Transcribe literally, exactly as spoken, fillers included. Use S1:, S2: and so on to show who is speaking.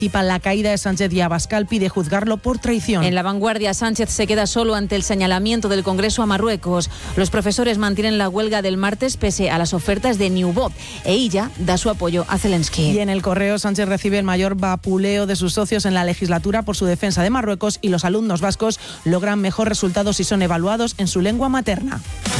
S1: anticipa la caída de Sánchez y Abascal pide juzgarlo por traición.
S2: En La Vanguardia, Sánchez se queda solo ante el señalamiento del Congreso a Marruecos. Los profesores mantienen la huelga del martes pese a las ofertas de Newbot e ella da su apoyo a Zelensky.
S1: Y en El Correo, Sánchez recibe el mayor vapuleo de sus socios en la legislatura por su defensa de Marruecos y los alumnos vascos logran mejor resultados si son evaluados en su lengua materna.